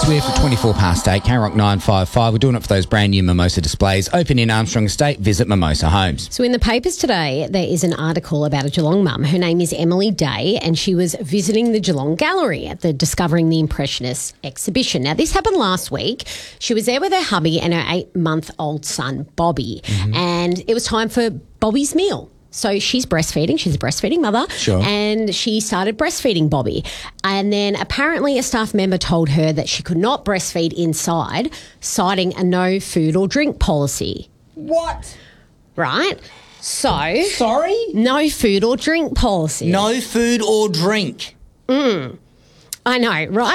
Swift at 24 past 8, K-Rock 955. We're doing it for those brand new Mimosa displays. Open in Armstrong Estate. Visit Mimosa Homes. So in the papers today, there is an article about a Geelong mum. Her name is Emily Day, and she was visiting the Geelong Gallery at the Discovering the Impressionists exhibition. Now, this happened last week. She was there with her hubby and her 8-month-old son, Bobby, and it was time for Bobby's meal. So she's breastfeeding. She's a breastfeeding mother. Sure. And she started breastfeeding Bobby. And then apparently a staff member told her that she could not breastfeed inside, citing a no food or drink policy. What? Right? So... Sorry? No food or drink policy. No food or drink. I know, right?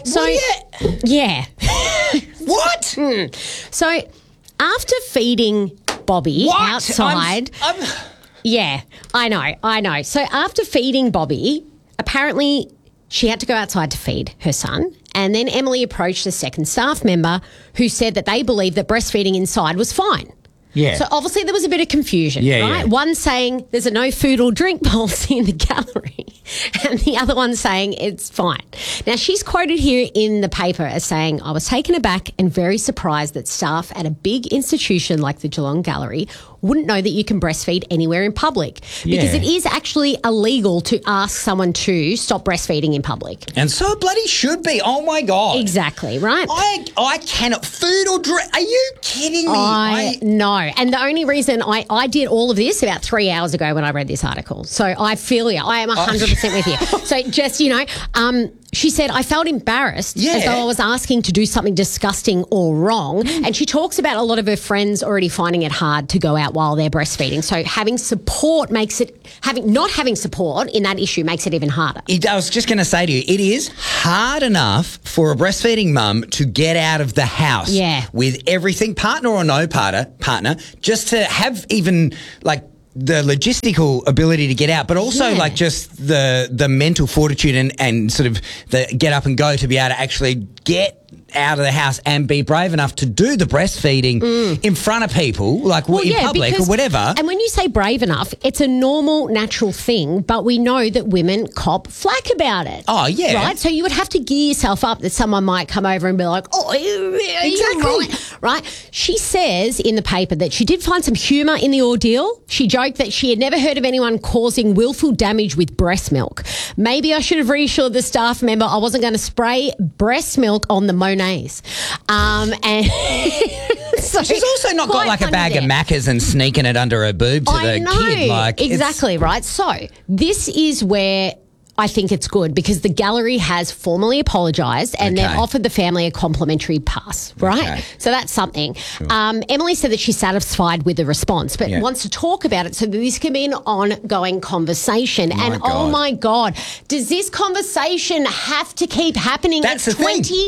Yeah. What? So after feeding Bobby outside... Yeah, I know. So after feeding Bobby, apparently she had to go outside to feed her son. And then Emily approached a second staff member who said that they believed that breastfeeding inside was fine. Yeah. So obviously there was a bit of confusion, right? Yeah. One saying there's a no food or drink policy in the gallery and the other one saying it's fine. Now, she's quoted here in the paper as saying, I was taken aback and very surprised that staff at a big institution like the Geelong Gallery wouldn't know that you can breastfeed anywhere in public because it is actually illegal to ask someone to stop breastfeeding in public. And so it bloody should be. Oh, my God. Exactly, right? I cannot. Food or drink? Are you kidding me? I know. And the only reason I did all of this about 3 hours ago when I read this article. So I feel you. I am 100% with you. So just, she said, I felt embarrassed as though I was asking to do something disgusting or wrong. And she talks about a lot of her friends already finding it hard to go out while they're breastfeeding. So having support not having support in that issue makes it even harder. I was just going to say to you, it is hard enough for a breastfeeding mum to get out of the house with everything, partner or no partner, just to have even like the logistical ability to get out, but also like just the mental fortitude and sort of the get up and go to be able to actually get out of the house and be brave enough to do the breastfeeding in front of people, like in public or whatever. And when you say brave enough, it's a normal, natural thing, but we know that women cop flack about it. Oh, yeah. Right? So you would have to gear yourself up that someone might come over and be like, exactly. Right? She says in the paper that she did find some humour in the ordeal. She joked that she had never heard of anyone causing willful damage with breast milk. Maybe I should have reassured the staff member I wasn't going to spray breast milk on the Monets. And so she's also not got like a bag of Maccas and sneaking it under her boob to the kid. Like, exactly, right? So this is where I think it's good because the gallery has formally apologised and they've offered the family a complimentary pass, right? Okay. So that's something. Sure. Emily said that she's satisfied with the response but wants to talk about it so that this can be an ongoing conversation. Oh my God, does this conversation have to keep happening? That's at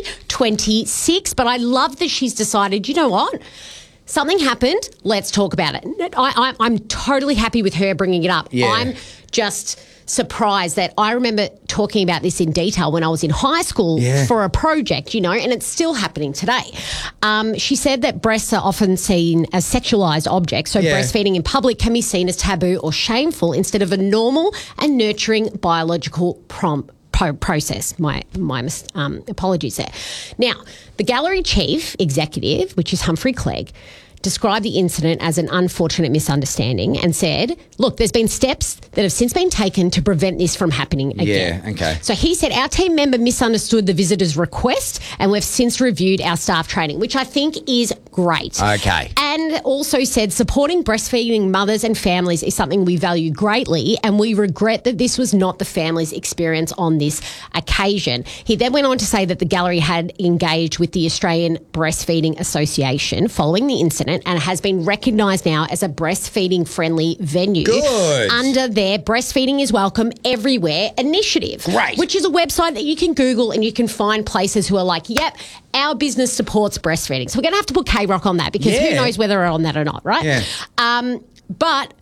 2026? But I love that she's decided, you know what? Something happened. Let's talk about it. I'm totally happy with her bringing it up. Yeah. I'm just surprised that I remember talking about this in detail when I was in high school for a project, and it's still happening today. She said that breasts are often seen as sexualised objects, so breastfeeding in public can be seen as taboo or shameful instead of a normal and nurturing biological process. My apologies there. Now, the gallery chief executive, which is Humphrey Clegg, described the incident as an unfortunate misunderstanding and said, look, there's been steps that have since been taken to prevent this from happening again. Yeah, okay. So he said our team member misunderstood the visitor's request and we've since reviewed our staff training, which I think is great. Okay. And also said supporting breastfeeding mothers and families is something we value greatly and we regret that this was not the family's experience on this occasion. He then went on to say that the gallery had engaged with the Australian Breastfeeding Association following the incident and has been recognised now as a breastfeeding-friendly venue under their Breastfeeding is Welcome Everywhere initiative. Great. Which is a website that you can Google and you can find places who are like, yep, our business supports breastfeeding. So we're going to have to put K-Rock on that because who knows whether we're on that or not, right? Yeah. But,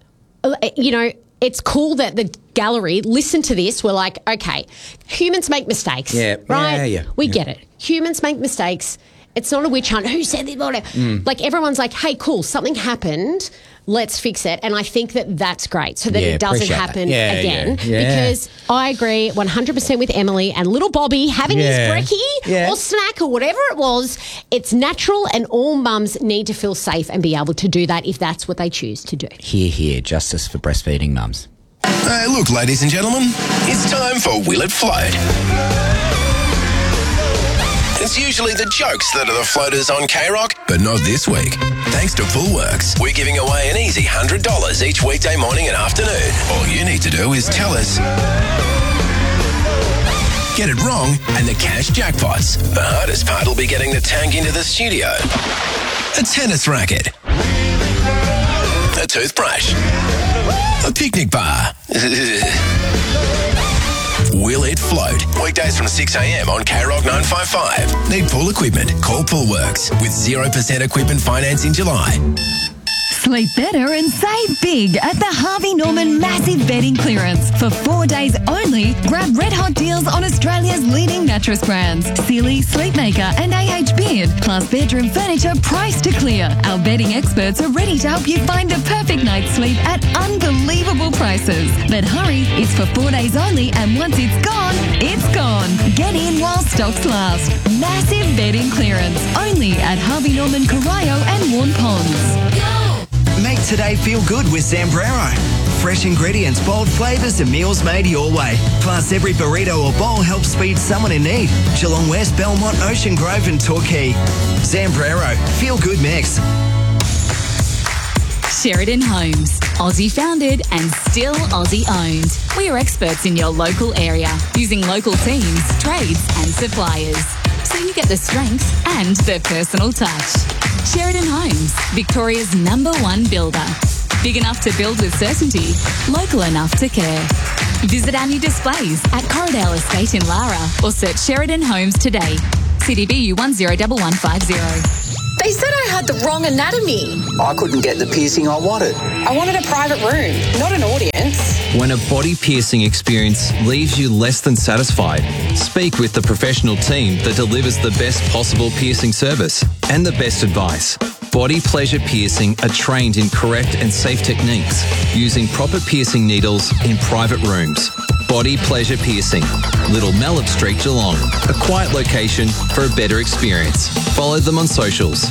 it's cool that the gallery listened to this. We're like, okay, humans make mistakes, right? Yeah. We get it. Humans make mistakes. It's not a witch hunt. Who said this? Like, everyone's like, hey, cool, something happened. Let's fix it. And I think that that's great so that it doesn't happen again. Because I agree 100% with Emily and little Bobby having his brekkie or snack or whatever it was. It's natural and all mums need to feel safe and be able to do that if that's what they choose to do. Hear, justice for breastfeeding mums. Look, ladies and gentlemen, it's time for Will It Float. It's usually the jokes that are the floaters on K-Rock, but not this week. Thanks to Poolworks, we're giving away an easy $100 each weekday morning and afternoon. All you need to do is tell us, get it wrong, and the cash jackpots. The hardest part will be getting the tank into the studio. A tennis racket. A toothbrush. A picnic bar. Will It Float? Weekdays from 6 a.m. on K-Rock 955. Need pool equipment? Call Poolworks with 0% equipment finance in July. Sleep better and save big at the Harvey Norman Massive Bedding Clearance. For 4 days only, grab red hot deals on Australia's leading mattress brands, Sealy, Sleepmaker and AH Beard, plus bedroom furniture priced to clear. Our bedding experts are ready to help you find the perfect night's sleep at unbelievable prices. But hurry, it's for 4 days only, and once it's gone, it's gone. Get in while stocks last. Massive Bedding Clearance, only at Harvey Norman, Corio and Warn Ponds. Make today feel good with Zambrero. Fresh ingredients, bold flavours and meals made your way. Plus, every burrito or bowl helps feed someone in need. Geelong West, Belmont, Ocean Grove and Torquay. Zambrero. Feel good mix. Sheridan Homes. Aussie founded and still Aussie owned. We are experts in your local area, using local teams, trades and suppliers. So you get the strength and the personal touch. Sheridan Homes, Victoria's #1 builder. Big enough to build with certainty, local enough to care. Visit our new displays at Corridale Estate in Lara or search Sheridan Homes today. CDBU 101150. They said I had the wrong anatomy. I couldn't get the piercing I wanted. I wanted a private room, not an audience. When a body piercing experience leaves you less than satisfied, speak with the professional team that delivers the best possible piercing service and the best advice. Body Pleasure Piercing are trained in correct and safe techniques, using proper piercing needles in private rooms. Body Pleasure Piercing, Little Mallet Street, Geelong. A quiet location for a better experience. Follow them on socials.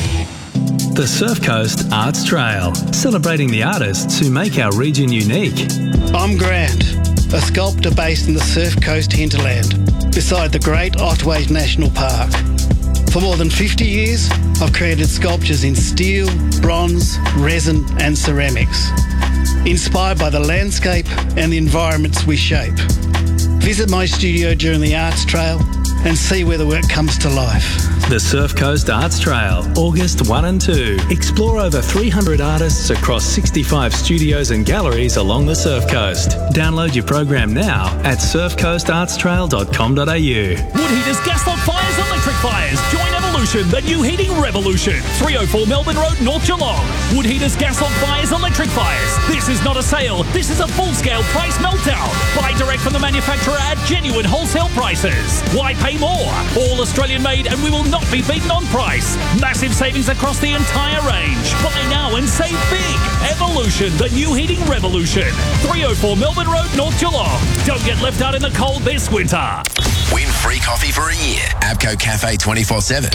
The Surf Coast Arts Trail, celebrating the artists who make our region unique. I'm Grant, a sculptor based in the Surf Coast hinterland, beside the Great Otway National Park. For more than 50 years, I've created sculptures in steel, bronze, resin and ceramics, inspired by the landscape and the environments we shape. Visit my studio during the Arts Trail and see where the work comes to life. The Surf Coast Arts Trail, August 1 and 2. Explore over 300 artists across 65 studios and galleries along the Surf Coast. Download your program now at surfcoastartstrail.com.au. Woodheaters, Gaslock Fires, Electric Fires. Join Evolution, the new heating revolution. 304 Melbourne Road, North Geelong. Woodheaters, Gaslock Fires, Electric Fires. This is not a sale. This is a full-scale price meltdown. Buy direct from the manufacturer at genuine wholesale prices. Why pay more? All Australian made, and we will not be beaten on price. Massive savings across the entire range. Buy now and save big. Evolution, the new heating revolution. 304 Melbourne Road, North Geelong. Don't get left out in the cold this winter. Win free coffee for a year. Abco Cafe 24/7.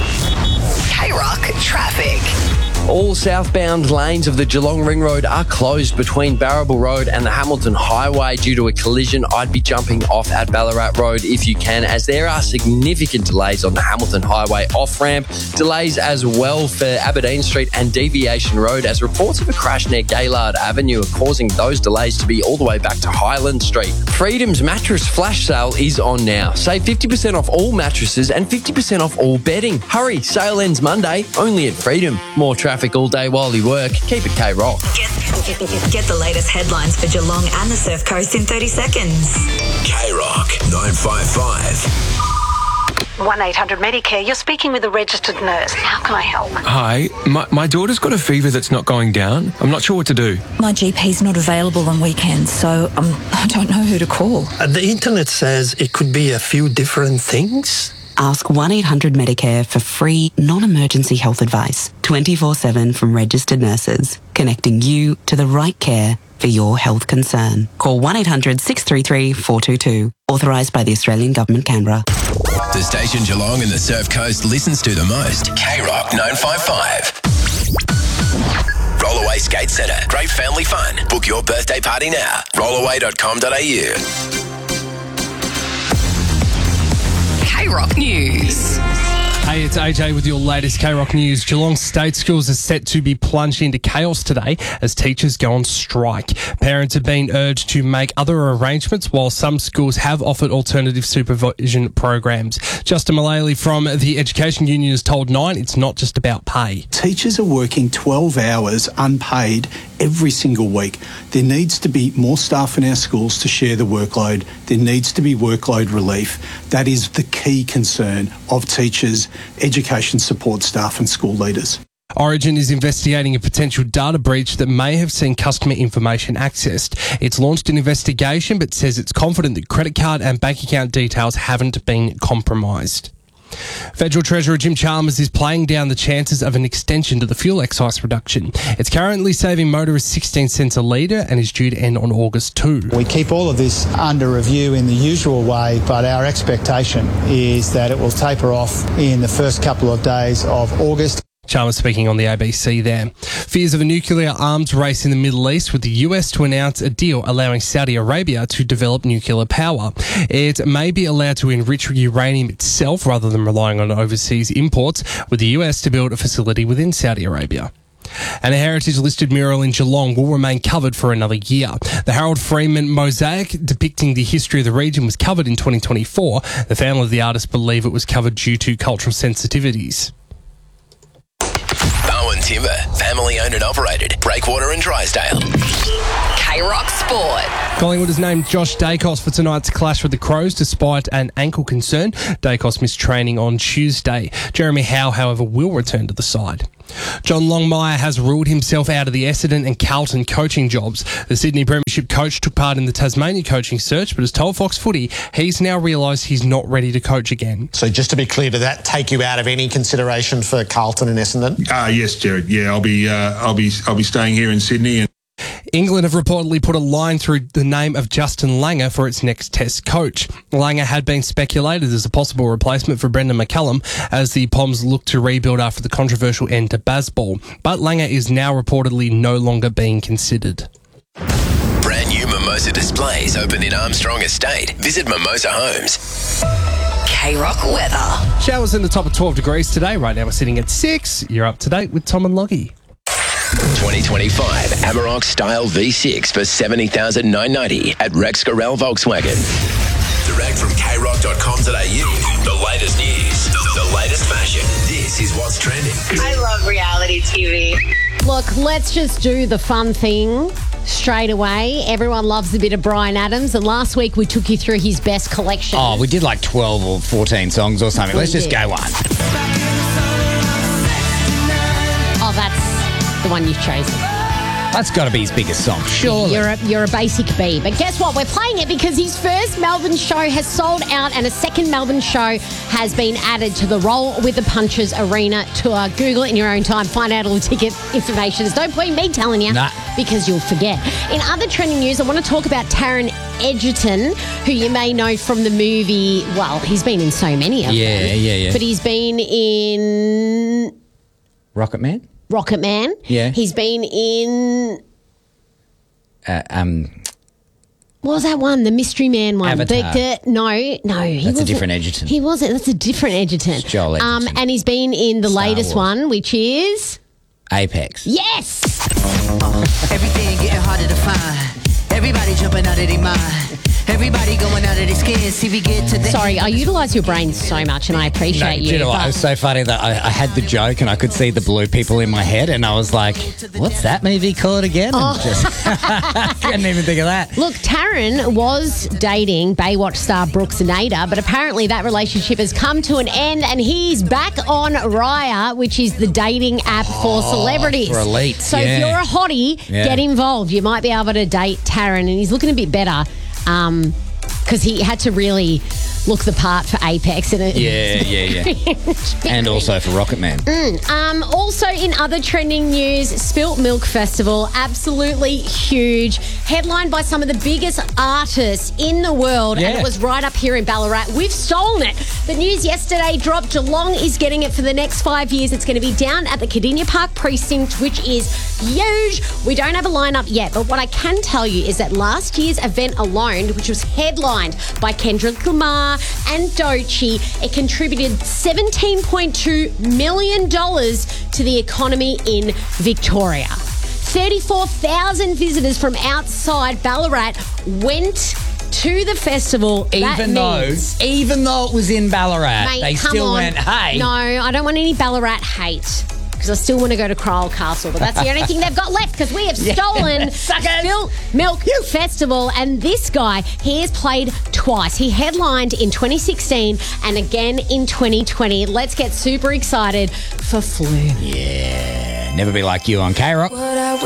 K-Rock traffic. All southbound lanes of the Geelong Ring Road are closed between Barrable Road and the Hamilton Highway due to a collision. I'd be jumping off at Ballarat Road if you can, as there are significant delays on the Hamilton Highway off-ramp. Delays as well for Aberdeen Street and Deviation Road, as reports of a crash near Gaylord Avenue are causing those delays to be all the way back to Highland Street. Freedom's mattress flash sale is on now. Save 50% off all mattresses and 50% off all bedding. Hurry, sale ends Monday, only at Freedom. More traffic all day while you work. Keep it K-Rock. Get the latest headlines for Geelong and the Surf Coast in 30 seconds. K-Rock 955. 1-800 Medicare. You're speaking with a registered nurse. How can I help? Hi, my daughter's got a fever that's not going down. I'm not sure what to do. My GP's not available on weekends, so I don't know who to call. The internet says it could be a few different things. Ask 1-800-MEDICARE for free, non-emergency health advice, 24/7 from registered nurses, connecting you to the right care for your health concern. Call 1-800-633-422. Authorised by the Australian Government, Canberra. The station Geelong and the Surf Coast listens to the most. K-Rock 955. Rollaway Skate Centre. Great family fun. Book your birthday party now. Rollaway.com.au. K-Rock News. Hey, it's AJ with your latest K-Rock News. Geelong State Schools are set to be plunged into chaos today as teachers go on strike. Parents have been urged to make other arrangements while some schools have offered alternative supervision programs. Justin Mullally from the Education Union has told Nine it's not just about pay. Teachers are working 12 hours unpaid every single week. There needs to be more staff in our schools to share the workload. There needs to be workload relief. That is the key concern of teachers, education support staff and school leaders. Origin is investigating a potential data breach that may have seen customer information accessed. It's launched an investigation but says it's confident that credit card and bank account details haven't been compromised. Federal Treasurer Jim Chalmers is playing down the chances of an extension to the fuel excise reduction. It's currently saving motorists 16 cents a litre and is due to end on August 2. We keep all of this under review in the usual way, but our expectation is that it will taper off in the first couple of days of August. Chalmers speaking on the ABC there. Fears of a nuclear arms race in the Middle East with the US to announce a deal allowing Saudi Arabia to develop nuclear power. It may be allowed to enrich uranium itself rather than relying on overseas imports, with the US to build a facility within Saudi Arabia. And a heritage-listed mural in Geelong will remain covered for another year. The Harold Freeman mosaic depicting the history of the region was covered in 2024. The family of the artist believe it was covered due to cultural sensitivities. Bowen Timber, family owned and operated. Breakwater and Drysdale. K-Rock Sport. Collingwood has named Josh Dacos for tonight's clash with the Crows despite an ankle concern. Dacos missed training on Tuesday. Jeremy Howe, however, will return to the side. John Longmire has ruled himself out of the Essendon and Carlton coaching jobs. The Sydney Premiership coach took part in the Tasmania coaching search, but has told Fox Footy he's now realised he's not ready to coach again. So just to be clear, did that take you out of any consideration for Carlton and Essendon? Yes, Jared. Yeah, I'll be staying here in Sydney. And England have reportedly put a line through the name of Justin Langer for its next Test coach. Langer had been speculated as a possible replacement for Brendan McCallum as the Poms look to rebuild after the controversial end to Bazball. But Langer is now reportedly no longer being considered. Brand new Mimosa displays open in Armstrong Estate. Visit Mimosa Homes. K-Rock weather. Showers in the top of 12 degrees today. Right now we're sitting at 6. You're up to date with Tom and Loggy. 2025 Amarok Style V6 for $70,990 at Rex Gorell Volkswagen. Direct from krock.com.au. The latest news, the latest fashion. This is what's trending. I love reality TV. Look, let's just do the fun thing straight away. Everyone loves a bit of Bryan Adams, and last week we took you through his best collection. Oh, we did like 12 or 14 songs or something. Let's just go one. Oh, that's the one you've chosen. That's got to be his biggest song, surely. You're a basic bee. But guess what? We're playing it because his first Melbourne show has sold out and a second Melbourne show has been added to the Roll with the Punches Arena tour. Google it in your own time. Find out all the ticket information. There's no point me telling you because you'll forget. In other trending news, I want to talk about Taron Egerton, who you may know from the movie. Well, he's been in so many of them. Yeah. But he's been in Rocketman? Yeah. He's been in what was that one? The Mystery Man one. Avatar. No. That's a different Egerton. He wasn't. That's a different Egerton. It's Joel Egerton. And he's been in the Star latest Wars. one, which is Apex. Yes. Everything getting harder to find. Everybody jumping out of their mind. Everybody going out of their skin. See we get to the Sorry, I utilise your brain so much and I appreciate you. Do you know what? It was so funny that I had the joke and I could see the blue people in my head and I was like, what's that movie called again? And couldn't even think of that. Look, Taron was dating Baywatch star Brooks Nader, but apparently that relationship has come to an end and he's back on Raya, which is the dating app for celebrities. For elites, So if you're a hottie, get involved. You might be able to date Taron, and he's looking a bit better because he had to really look the part for Apex. And And also for Rocket Man. Also in other trending news, Spilt Milk Festival, absolutely huge. Headlined by some of the biggest artists in the world. Yeah. And it was right up here in Ballarat. We've stolen it. The news yesterday dropped. Geelong is getting it for the next 5 years. It's going to be down at the Cardinia Park precinct, which is huge. We don't have a lineup yet, but what I can tell you is that last year's event alone, which was headlined by Kendrick Lamar and Doechii, it contributed $17.2 million to the economy in Victoria. 34,000 visitors from outside Ballarat went to the festival. Even though it was in Ballarat, Mate, they come still on. went, hey. No, I don't want any Ballarat hate. Because I still want to go to Cryle Castle, but that's the only thing they've got left because we have stolen Spilt Milk Festival. And this guy, he has played twice. He headlined in 2016 and again in 2020. Let's get super excited for Flume. Yeah, never be like you on K-Rock.